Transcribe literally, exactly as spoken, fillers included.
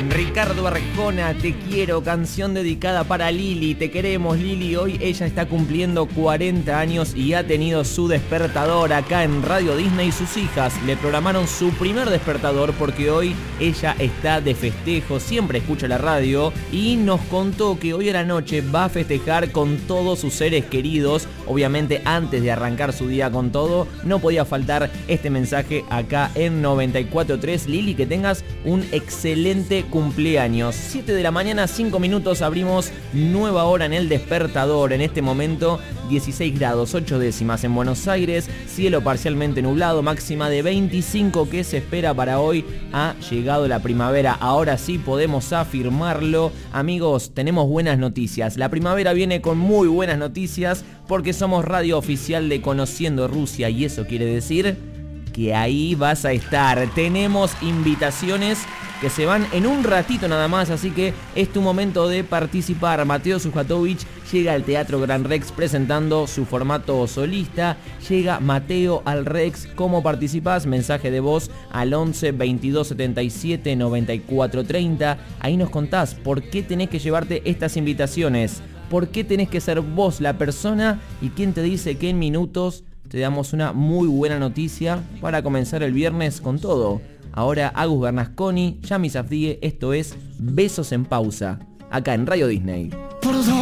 Ricardo Arjona, Te quiero, canción dedicada para Lili. Te queremos, Lili. Hoy ella está cumpliendo cuarenta años y ha tenido su despertador acá en Radio Disney. Sus hijas le programaron su primer despertador porque hoy ella está de festejo, siempre escucha la radio y nos contó que hoy a la noche va a festejar con todos sus seres queridos. Obviamente antes de arrancar su día con todo, no podía faltar este mensaje acá en noventa y cuatro punto tres. Lili, que tengas un excelente cumpleaños. siete de la mañana, cinco minutos, abrimos nueva hora en el despertador. En este momento dieciséis grados, ocho décimas en Buenos Aires, cielo parcialmente nublado, máxima de veinticinco que se espera para hoy. Ha llegado la primavera, ahora sí podemos afirmarlo. Amigos, tenemos buenas noticias. La primavera viene con muy buenas noticias porque somos radio oficial de Conociendo Rusia y eso quiere decir que ahí vas a estar. Tenemos invitaciones que se van en un ratito nada más, así que es tu momento de participar. Mateo Sujatovich llega al Teatro Gran Rex presentando su formato solista. Llega Mateo al Rex. ¿Cómo participás? Mensaje de voz al once veintidós setenta y siete noventa y cuatro treinta. Ahí nos contás por qué tenés que llevarte estas invitaciones, por qué tenés que ser vos la persona y quién te dice que en minutos te damos una muy buena noticia para comenzar el viernes con todo. Ahora Agus Bernasconi, Yami Safdie, esto es Besos en Pausa, acá en Radio Disney.